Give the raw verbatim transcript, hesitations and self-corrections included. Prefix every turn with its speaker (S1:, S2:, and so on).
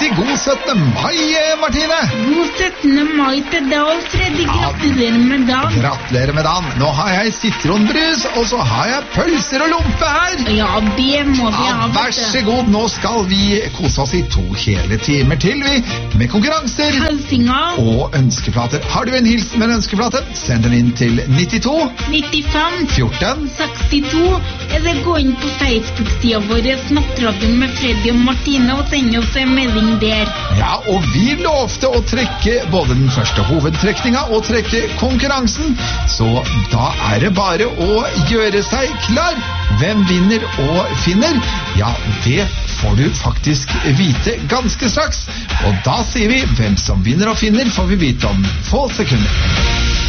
S1: god syttende mai, Martine.
S2: God syttende mai til deg, Freddy. Gratulerer med dagen.
S1: Gratulerer med dagen. Nå har jeg sitronbrus, og så har jeg pølser og lompe her.
S2: Ja, det må vi
S1: ja,
S2: ha.
S1: Vær så god, nå skal vi kose oss i to hele timer til, vi, med konkurranser
S2: Halsinger
S1: og ønskeplater. Har du en hilsen med en ønskeplate? Send den inn til nittito
S2: nittifem
S1: fjorten
S2: sekstito, eller gå inn på Facebook-sida vår Nattradioen med Freddy og Martine og send oss en melding der.
S1: Ja, og vi lovte å trekke både den første hovedtrekninga og trekke konkurransen, så da er det bare å gjøre seg klar. Hvem vinner og finner? Ja, det får du faktisk vite ganske straks. Og da sier vi hvem som vinner og finner, får vi vite om få sekunder.